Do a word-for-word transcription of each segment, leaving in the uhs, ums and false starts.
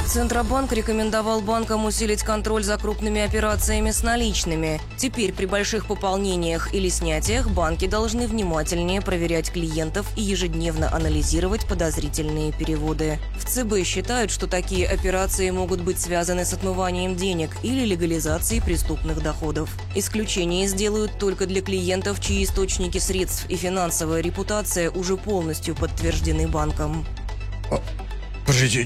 Центробанк рекомендовал банкам усилить контроль за крупными операциями с наличными. Теперь при больших пополнениях или снятиях банки должны внимательнее проверять клиентов и ежедневно анализировать подозрительные переводы. В ЦБ считают, что такие операции могут быть связаны с отмыванием денег или легализацией преступных доходов. Исключение сделают только для клиентов, чьи источники средств и финансовая репутация уже полностью подтверждены банком. Подождите,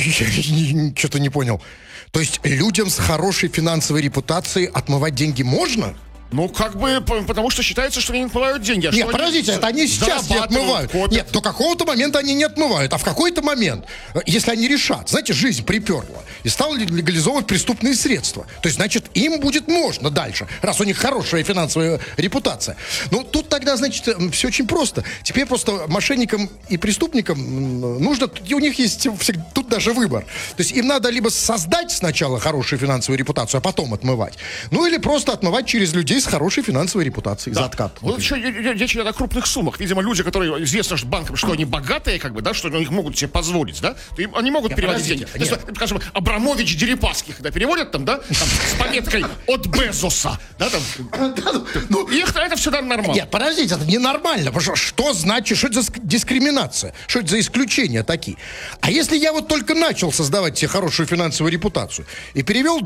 я что-то не понял. То есть людям с хорошей финансовой репутацией отмывать деньги можно? Ну, как бы, потому что считается, что они не отмывают деньги. А Нет, подождите, это они сейчас не отмывают. Копят. Нет, до какого-то момента они не отмывают. А в какой-то момент, если они решат, знаете, жизнь приперла и стала легализовывать преступные средства, то есть, значит, им будет можно дальше, раз у них хорошая финансовая репутация. Ну, тут тогда, значит, все очень просто. Теперь просто мошенникам и преступникам нужно, и у них есть всегда, тут даже выбор. То есть им надо либо создать сначала хорошую финансовую репутацию, а потом отмывать. Ну, или просто отмывать через людей с хорошей финансовой репутацией, да. За откат. Вот еще речь идет о крупных суммах. Видимо, люди, которые известно что банкам, что они богатые, как бы, да, что они могут себе позволить, да, то им, они могут нет, переводить деньги. То есть, скажем, Абрамович Дерипаски, когда переводят там, да, там, с пометкой от Безоса, да, там, ну, их это все нормально. Нет, подождите, это ненормально, потому что что значит, что это за дискриминация, что это за исключения такие? А если я вот только начал создавать себе хорошую финансовую репутацию и перевел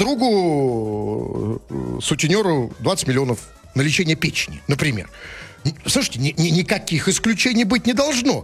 другу, сутенеру, двадцать миллионов на лечение печени, например. Слушайте, ни, ни, никаких исключений быть не должно.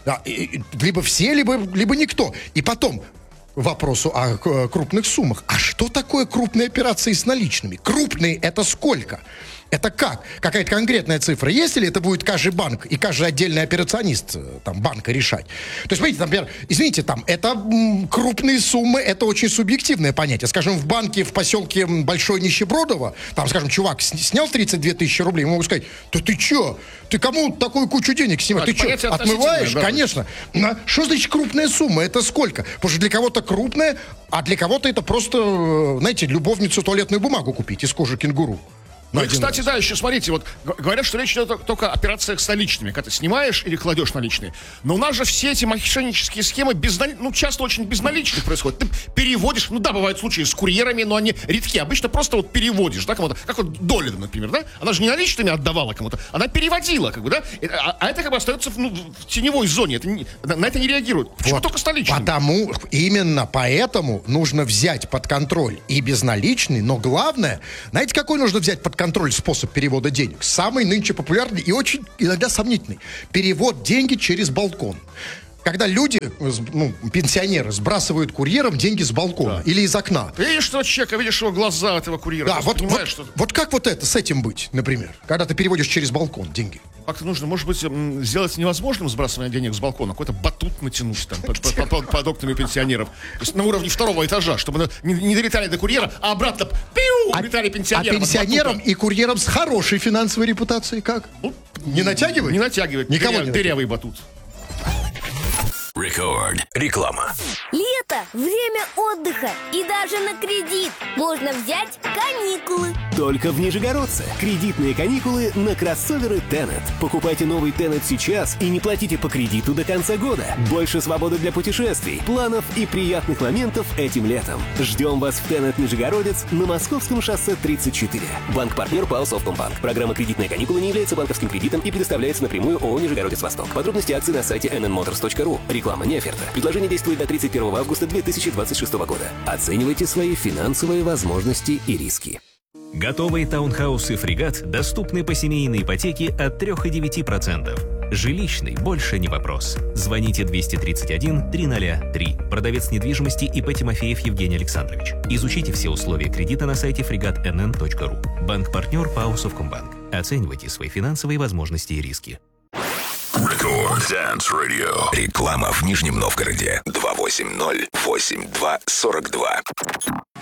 Либо все, либо, либо никто. И потом вопросу о крупных суммах. А что такое крупные операции с наличными? Крупные это сколько? Это как? Какая-то конкретная цифра есть, или это будет каждый банк и каждый отдельный операционист там, банка решать? То есть, смотрите, например, извините, там, это м, крупные суммы, это очень субъективное понятие. Скажем, в банке в поселке Большой Нищебродово, там, скажем, чувак снял тридцать две тысячи рублей, ему могут сказать, да ты чё? Ты кому такую кучу денег снимаешь? А, ты чё, отмываешь? Да, конечно. Да. Что значит крупная сумма? Это сколько? Потому что для кого-то крупная, а для кого-то это просто, знаете, любовницу туалетную бумагу купить из кожи кенгуру. Ну, и, кстати, да, еще смотрите, вот говорят, что речь идет только о операциях с наличными, когда ты снимаешь или кладешь наличные. Но у нас же все эти мошеннические схемы безнали... ну, часто очень безналичных происходят. Ты переводишь, ну да, бывают случаи с курьерами, но они редки. Обычно просто вот переводишь, да, кому-то. Как вот Долина, например, да? Она же не наличными отдавала кому-то, она переводила, как бы, да? А, а это как бы остается в, ну, в теневой зоне. Это не, на это не реагируют. Почему вот, только с наличными? Потому, именно поэтому нужно взять под контроль и безналичный, но главное, знаете, какой нужно взять под контроль? контроль способ перевода денег. Самый нынче популярный и очень иногда сомнительный. Перевод деньги через балкон. Когда люди, ну, пенсионеры, сбрасывают курьерам деньги с балкона, да, или из окна. Ты видишь этого человека, видишь его глаза этого курьера. Да, вот, вот, что... вот как вот это, с этим быть, например, когда ты переводишь через балкон деньги? Как-то нужно, может быть, сделать невозможным сбрасывание денег с балкона, какой-то батут натянуть там под, под, под, под окнами пенсионеров. То есть на уровне второго этажа, чтобы не, не долетали до курьера, а обратно пиу, летали пенсионерам. А пенсионерам и курьерам с хорошей финансовой репутацией как? Ну, не натягивает? Не натягивает. Никого Дыря, не дырявый батут. Рекорд. Реклама. Лето, время отдыха и даже на кредит можно взять каникулы. Только в Нижегородце. Кредитные каникулы на кроссоверы Tenet. Покупайте новый Tenet сейчас и не платите по кредиту до конца года. Больше свободы для путешествий, планов и приятных моментов этим летом. Ждем вас в Tenet Нижегородец на Московском шоссе тридцать четыре. Банк-партнер ПАО «Совкомбанк». Программа «Кредитные каникулы» не является банковским кредитом и предоставляется напрямую ООО «Нижегородец Восток». Подробности акций на сайте эн эн моторс точка ру. Реклама не оферта. Предложение действует до тридцать первого августа две тысячи двадцать шестого года. Оценивайте свои финансовые возможности и риски. Готовые таунхаусы «Фрегат» доступны по семейной ипотеке от три и девять процентов. Жилищный больше не вопрос. Звоните двести тридцать один триста три. Продавец недвижимости ИП Тимофеев Евгений Александрович. Изучите все условия кредита на сайте фрегат эн эн точка ру. Банк-партнер ПАО «Совкомбанк». Оценивайте свои финансовые возможности и риски. Рекорд Dance Radio. Реклама в Нижнем Новгороде. два восемь ноль восемь два сорок два.